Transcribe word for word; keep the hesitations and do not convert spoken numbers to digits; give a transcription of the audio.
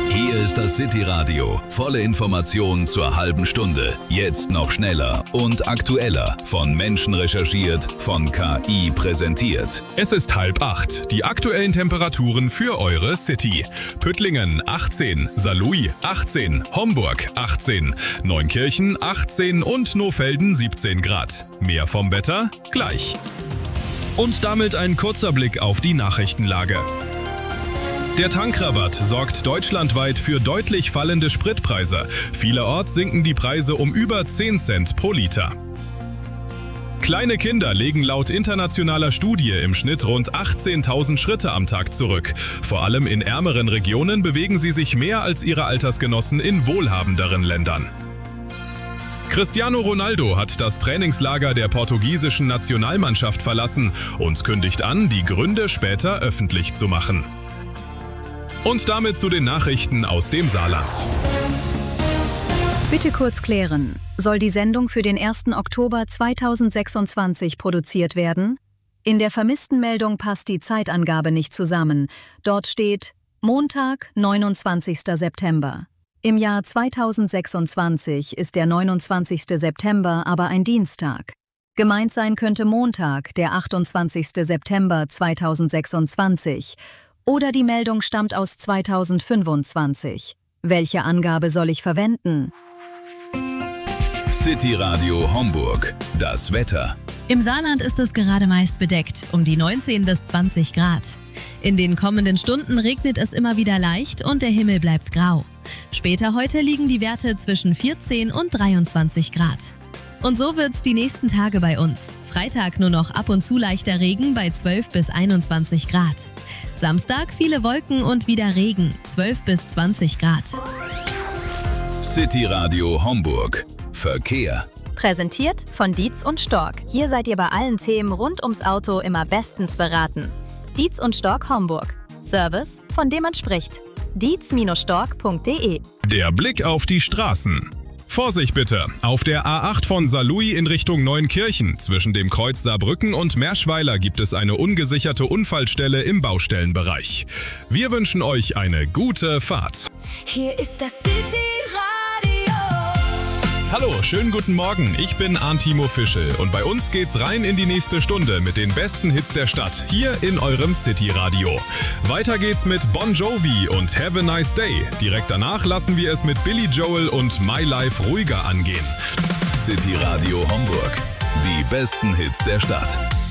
Hier ist das City Radio. Volle Informationen zur halben Stunde. Jetzt noch schneller und aktueller. Von Menschen recherchiert, von K I präsentiert. Es ist halb acht. Die aktuellen Temperaturen für eure City. Püttlingen achtzehn, Saarlouis achtzehn, Homburg achtzehn, Neunkirchen achtzehn und Nohfelden siebzehn Grad. Mehr vom Wetter gleich. Und damit ein kurzer Blick auf die Nachrichtenlage. Der Tankrabatt sorgt deutschlandweit für deutlich fallende Spritpreise. Vielerorts sinken die Preise um über zehn Cent pro Liter. Kleine Kinder legen laut internationaler Studie im Schnitt rund achtzehntausend Schritte am Tag zurück. Vor allem in ärmeren Regionen bewegen sie sich mehr als ihre Altersgenossen in wohlhabenderen Ländern. Cristiano Ronaldo hat das Trainingslager der portugiesischen Nationalmannschaft verlassen und kündigt an, die Gründe später öffentlich zu machen. Und damit zu den Nachrichten aus dem Saarland. Bitte kurz klären. Soll die Sendung für den ersten Oktober zweitausendsechsundzwanzig produziert werden? In der Vermisstenmeldung passt die Zeitangabe nicht zusammen. Dort steht Montag, neunundzwanzigster September. Im Jahr zweitausendsechsundzwanzig ist der neunundzwanzigster September aber ein Dienstag. Gemeint sein könnte Montag, der achtundzwanzigster September zweitausendsechsundzwanzig. Oder die Meldung stammt aus zweitausendfünfundzwanzig. Welche Angabe soll ich verwenden? City Radio Homburg. Das Wetter. Im Saarland ist es gerade meist bedeckt, um die neunzehn bis zwanzig Grad. In den kommenden Stunden regnet es immer wieder leicht und der Himmel bleibt grau. Später heute liegen die Werte zwischen vierzehn und dreiundzwanzig Grad. Und so wird's die nächsten Tage bei uns. Freitag nur noch ab und zu leichter Regen bei zwölf bis einundzwanzig Grad. Samstag viele Wolken und wieder Regen, zwölf bis zwanzig Grad. City Radio Homburg. Verkehr. Präsentiert von Dietz und Stork. Hier seid ihr bei allen Themen rund ums Auto immer bestens beraten. Dietz und Stork Homburg. Service, von dem man spricht. dietz Stork punkt de. Der Blick auf die Straßen. Vorsicht bitte! Auf der A acht von Saarlouis in Richtung Neunkirchen zwischen dem Kreuz Saarbrücken und Merschweiler gibt es eine ungesicherte Unfallstelle im Baustellenbereich. Wir wünschen euch eine gute Fahrt. Hier ist das City Radio. Hallo, schönen guten Morgen. Ich bin Arntimo Fischel und bei uns geht's rein in die nächste Stunde mit den besten Hits der Stadt hier in eurem City Radio. Weiter geht's mit Bon Jovi und Have a Nice Day. Direkt danach lassen wir es mit Billy Joel und My Life ruhiger angehen. City Radio Homburg. Die besten Hits der Stadt.